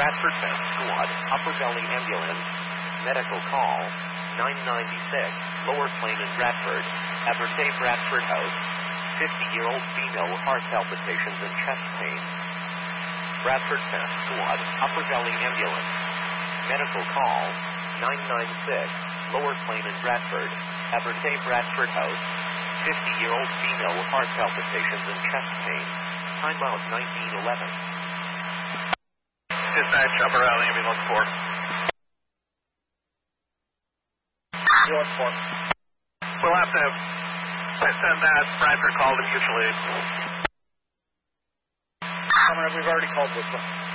Bradford Fence Squad, Upper Valley Ambulance, medical call, 996, Lower Plain in Bradford, Abertay Bradford House, 50-year-old female, heart palpitations and chest pain. Bradford Fence Squad, Upper Valley Ambulance, medical call, 996, Lower Plain in Bradford, Abertay Bradford House, 50-year-old female, heart palpitations and chest pain. Timeout 1911. Dispatch, Upper Valley Ambulance 4. Ambulance 4. We'll have to send that Bradford call to mutual aid. We've already called this one.